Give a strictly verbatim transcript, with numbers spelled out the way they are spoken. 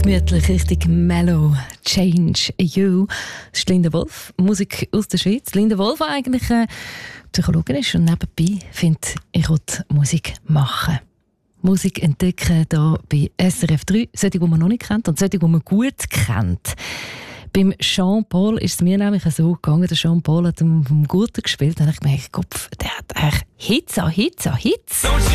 gemütlich, richtig mellow. Change You. Das ist Linda Wolf, Musik aus der Schweiz. Linda Wolf war eigentlich äh, Psychologin ist und nebenbei findet, ich will Musik machen. Musik entdecken hier bei S R F drei. Solche, die man noch nicht kennt und solche, die man gut kennt. Beim Jean-Paul ist es mir nämlich so gegangen, der Jean-Paul hat vom Guten gespielt. Da habe ich gemerkt, Kopf, der hat eigentlich Hits an Hits an Hits.